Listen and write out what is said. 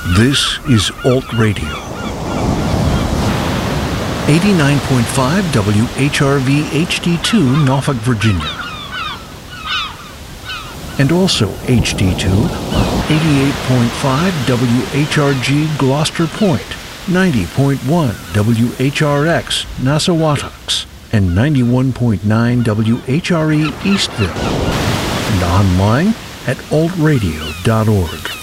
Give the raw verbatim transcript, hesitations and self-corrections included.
This is Alt Radio. eighty-nine point five W H R V H D two, Norfolk, Virginia. And also H D two on eighty-eight point five W H R G Gloucester Point, ninety point one W H R X Nassawatucks, and ninety-one point nine W H R E Eastville. And online at alt radio dot org.